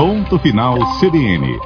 Ponto Final CBN.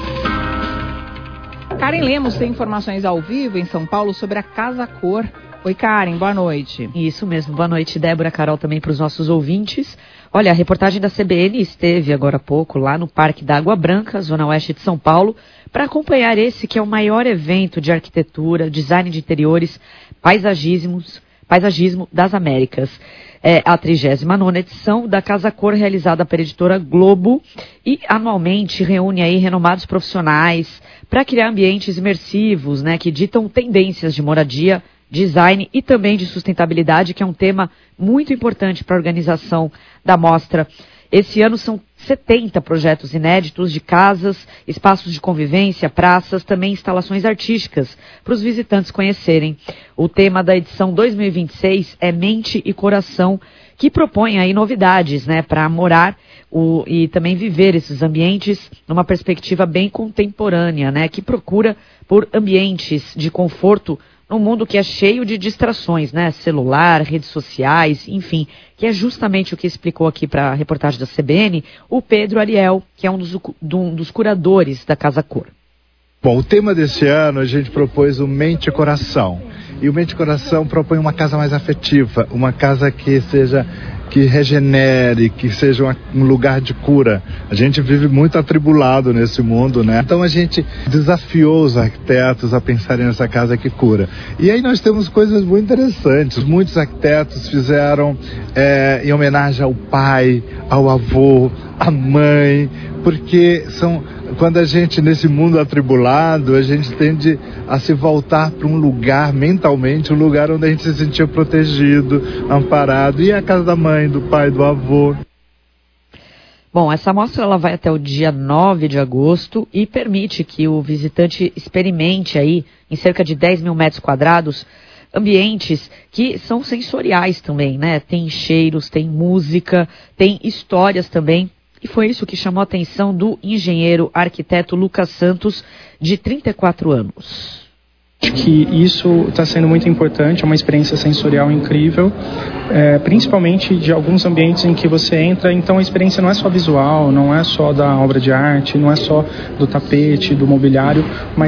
Karen Lemos tem informações ao vivo em São Paulo sobre a Casa Cor. Oi, Karen, boa noite. Isso mesmo, boa noite, Débora, Carol, também para os nossos ouvintes. Olha, a reportagem da CBN esteve agora há pouco lá no Parque da Água Branca, zona oeste de São Paulo, para acompanhar esse que é o maior evento de arquitetura, design de interiores, paisagismo das Américas. É a 39ª edição da Casa Cor, realizada pela editora Globo, e anualmente reúne aí renomados profissionais para criar ambientes imersivos, né, que ditam tendências de moradia, design e também de sustentabilidade, que é um tema muito importante para a organização da mostra. Esse ano são 70 projetos inéditos de casas, espaços de convivência, praças, também instalações artísticas para os visitantes conhecerem. O tema da edição 2026 é Mente e Coração, que propõe aí novidades, né, para morar e também viver esses ambientes numa perspectiva bem contemporânea, né, que procura por ambientes de conforto num mundo que é cheio de distrações, né? Celular, redes sociais, enfim, que é justamente o que explicou aqui para a reportagem da CBN o Pedro Ariel, que é um dos curadores da Casa Cor. Bom, o tema desse ano a gente propôs o Mente e Coração. E o Mente e Coração propõe uma casa mais afetiva, uma casa que regenere, que seja um lugar de cura. A gente vive muito atribulado nesse mundo, né? Então a gente desafiou os arquitetos a pensarem nessa casa que cura. E aí nós temos coisas muito interessantes. Muitos arquitetos fizeram em homenagem ao pai, ao avô, à mãe, porque quando a gente, nesse mundo atribulado, a gente tende a se voltar para um lugar, mentalmente, um lugar onde a gente se sentia protegido, amparado. E a casa da mãe, do pai, do avô. Bom, essa mostra ela vai até o dia 9 de agosto e permite que o visitante experimente aí, em cerca de 10 mil metros quadrados, ambientes que são sensoriais também, né? Tem cheiros, tem música, tem histórias também. E foi isso que chamou a atenção do engenheiro arquiteto Lucas Santos, de 34 anos. Acho que isso está sendo muito importante, é uma experiência sensorial incrível, principalmente de alguns ambientes em que você entra, então a experiência não é só visual, não é só da obra de arte, não é só do tapete, do mobiliário, mas